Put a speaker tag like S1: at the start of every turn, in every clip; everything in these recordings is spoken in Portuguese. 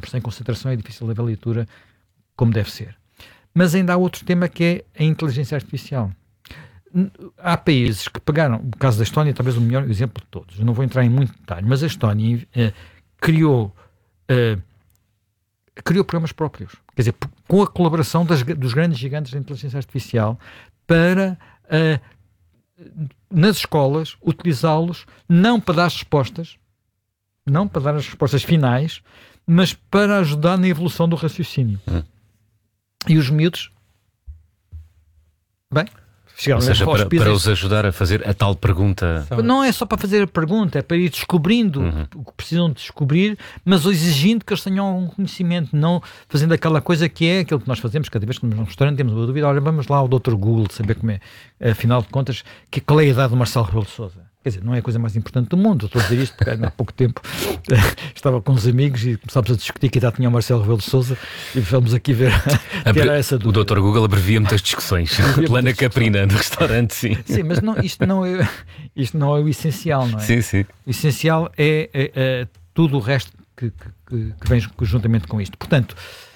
S1: sem concentração é difícil haver leitura como deve ser. Mas ainda há outro tema que é a inteligência artificial. Há países que pegaram, o caso da Estónia, talvez o melhor exemplo de todos. Eu não vou entrar em muito detalhe, mas a Estónia criou programas próprios. Quer dizer, com a colaboração dos grandes gigantes da inteligência artificial para, nas escolas, utilizá-los não para dar respostas, não para dar as respostas finais, mas para ajudar na evolução do raciocínio. E os miúdos, bem,
S2: ou seja, para os ajudar a fazer a tal pergunta.
S1: Não é só para fazer a pergunta, é para ir descobrindo o que precisam de descobrir, mas exigindo que eles tenham algum conhecimento, não fazendo aquela coisa que é aquilo que nós fazemos cada vez que vamos a um restaurante, temos uma dúvida, olha, vamos lá ao Dr. Google saber como é, afinal de contas, qual é a idade do Marcelo Rebelo de Sousa. Quer dizer, não é a coisa mais importante do mundo. Estou a dizer isto porque há pouco tempo estava com uns amigos e começámos a discutir que idade tinha o Marcelo Rebelo de Sousa e fomos aqui ver que era essa dúvida.
S2: O Dr. Google abrevia muitas discussões. Lá na Caprina, no restaurante, sim.
S1: Sim, mas isto não é o essencial, não é?
S2: Sim, sim.
S1: O essencial é tudo o resto que vem juntamente com isto. Portanto,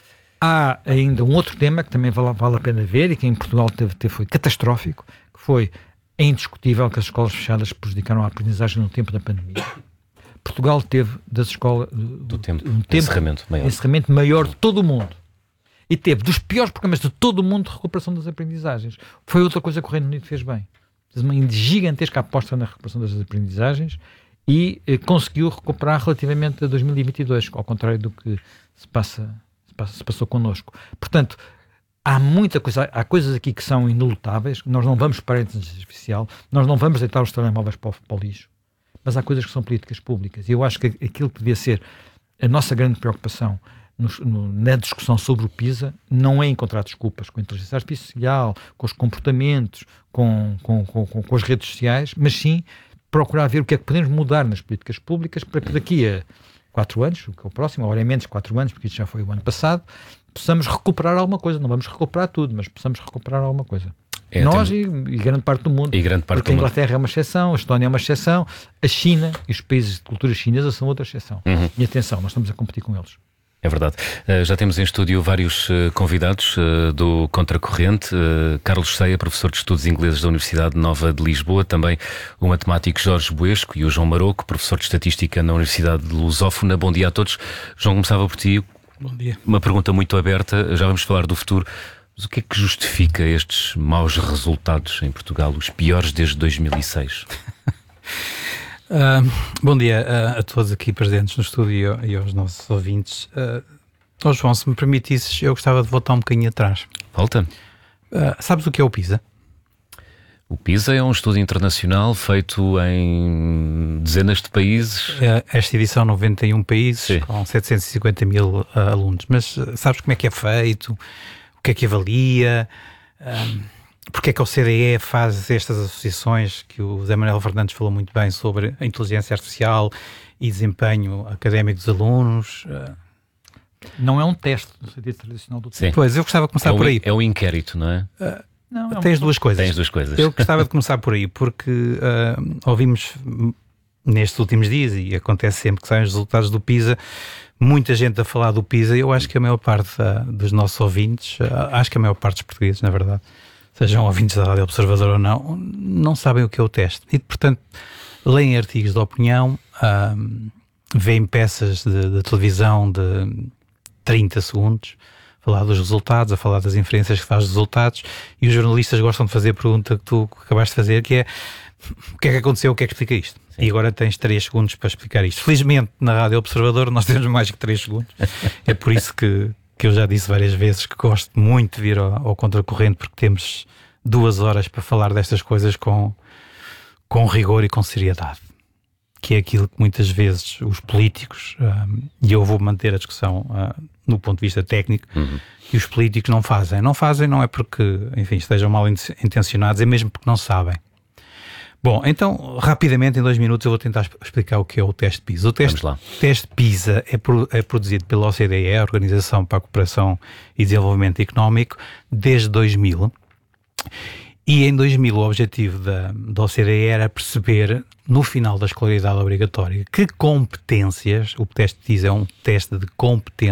S1: há ainda um outro tema que também vale a pena ver e que em Portugal foi catastrófico, que foi: é indiscutível que as escolas fechadas prejudicaram a aprendizagem no tempo da pandemia. Portugal teve das escolas um encerramento maior de todo o mundo. E teve dos piores programas de todo o mundo de recuperação das aprendizagens. Foi outra coisa que o Reino Unido fez bem. Fez uma gigantesca aposta na recuperação das aprendizagens e conseguiu recuperar relativamente a 2022, ao contrário do que se passou connosco. Portanto, há muita coisa, há coisas aqui que são inelutáveis. Nós não vamos para a inteligência artificial, nós não vamos deitar os telemóveis para o lixo, mas há coisas que são políticas públicas. E eu acho que aquilo que devia ser a nossa grande preocupação na discussão sobre o PISA não é encontrar desculpas com a inteligência artificial, com os comportamentos, com as redes sociais, mas sim procurar ver o que é que podemos mudar nas políticas públicas para que daqui a 4 anos, o que é o próximo, agora é menos 4 anos, porque isso já foi o ano passado, possamos recuperar alguma coisa. Não vamos recuperar tudo, mas possamos recuperar alguma coisa. Nós e grande parte do mundo. Porque a Inglaterra é uma exceção, a Estónia é uma exceção, a China e os países de cultura chinesa são outra exceção. E atenção, nós estamos a competir com eles.
S2: É verdade. Já temos em estúdio vários convidados do Contracorrente. Carlos Ceia, professor de Estudos Ingleses da Universidade Nova de Lisboa, também o matemático Jorge Buesco e o João Maroco, professor de Estatística na Universidade de Lusófona. Bom dia a todos. João, começava por ti.
S3: Bom dia.
S2: Uma pergunta muito aberta, já vamos falar do futuro, mas o que é que justifica estes maus resultados em Portugal, os piores desde 2006?
S3: Bom dia a todos aqui presentes no estúdio e aos nossos ouvintes. João, se me permitisses, eu gostava de voltar um bocadinho atrás.
S2: Volta.
S3: Sabes o que é o PISA?
S2: O PISA é um estudo internacional feito em dezenas de países.
S3: Esta edição 91 países, sim, com 750 mil alunos. Mas sabes como é que é feito? O que é que avalia? Porque é que a OCDE faz estas associações que o Zé Manuel Fernandes falou muito bem sobre a inteligência artificial e desempenho académico dos alunos?
S1: Não é um teste no sentido tradicional do teste.
S3: Pois, eu gostava de começar por aí.
S2: É um inquérito, não é?
S3: Não, tens duas coisas.
S2: Tens duas coisas.
S3: Eu gostava de começar por aí, porque ouvimos nestes últimos dias, e acontece sempre que saem os resultados do PISA, muita gente a falar do PISA. Eu acho que a maior parte dos nossos ouvintes, acho que a maior parte dos portugueses, na verdade, sejam ouvintes da Rádio Observador ou não, não sabem o que é o teste. E, portanto, leem artigos de opinião, veem peças de televisão de 30 segundos, falar dos resultados, a falar das inferências que faz dos resultados, e os jornalistas gostam de fazer a pergunta que tu acabaste de fazer, que é: o que é que aconteceu, o que é que explica isto? Sim. E agora tens 3 segundos para explicar isto. Felizmente, na Rádio Observador nós temos mais que 3 segundos. É por isso que eu já disse várias vezes que gosto muito de vir ao Contracorrente, porque temos 2 horas para falar destas coisas com rigor e com seriedade, que é aquilo que muitas vezes os políticos, e eu vou manter a discussão no ponto de vista técnico, que os políticos não fazem. Não fazem não é porque, enfim, estejam mal intencionados, é mesmo porque não sabem. Bom, então, rapidamente, em 2 minutos, eu vou tentar explicar o que é o teste PISA. O teste PISA é produzido pela OCDE, a Organização para a Cooperação e Desenvolvimento Económico, desde 2000. E em 2000 o objetivo da OCDE era perceber, no final da escolaridade obrigatória, que competências, o teste PISA é um teste de competências,